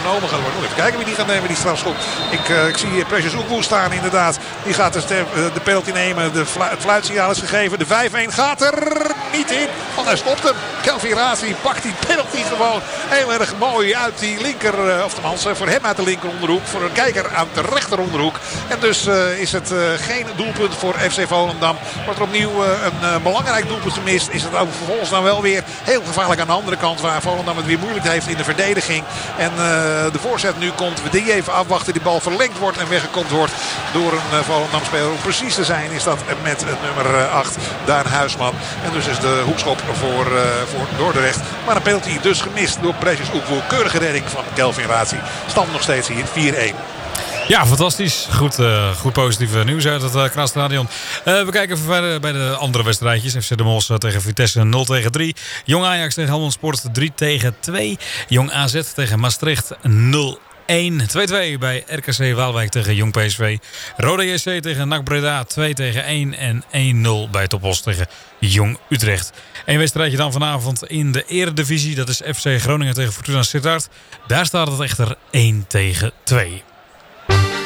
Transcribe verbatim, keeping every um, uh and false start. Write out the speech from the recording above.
genomen gaat worden. Even kijken wie die gaat nemen, die strafschop. Ik, uh, ik zie Precious Oegoe staan inderdaad. Die gaat de, de penalty nemen. De flu- het fluitsignaal is gegeven. De vijf een gaat er niet in. Want hij stopt hem. Kelvin Razi pakt die penalty gewoon heel erg mooi uit die linker. Uh, of tenminste voor hem uit de linker onderhoek. Voor een kijker aan de rechter onderhoek. En dus uh, is het uh, geen doelpunt voor F C Volendam. Wordt er opnieuw uh, een uh, belangrijk doelpunt gemist. Is het ook vervolgens dan wel weer heel gevaarlijk aan de andere kant. Waar Volendam het weer moeilijk heeft in de verdediging. En uh, de voorzet nu komt. We die even afwachten. Die bal verlengd wordt en weggekopt wordt door een uh, Volendam speler. Om precies te zijn is dat met het nummer uh, acht. Daan Huisman. En dus is de hoekschop voor, uh, voor Dordrecht. Maar een penalty dus gemist door Precious Oegoe. Keurige redding van Kelvin Razi. Stand nog steeds hier vier een. Ja, fantastisch. Goed, uh, goed positief nieuws uit het uh, Krasstadion. Uh, we kijken even verder bij de andere wedstrijdjes. F C De Mos uh, tegen Vitesse nul tegen drie. Jong Ajax tegen Helmond Sport drie tegen twee. Jong A Z tegen Maastricht nul een. twee twee bij R K C Waalwijk tegen Jong P S V. Roda J C tegen N A C Breda twee tegen één. En één nul bij Topos tegen Jong Utrecht. Eén wedstrijdje dan vanavond in de Eredivisie. Dat is F C Groningen tegen Fortuna Sittard. Daar staat het echter één tegen twee.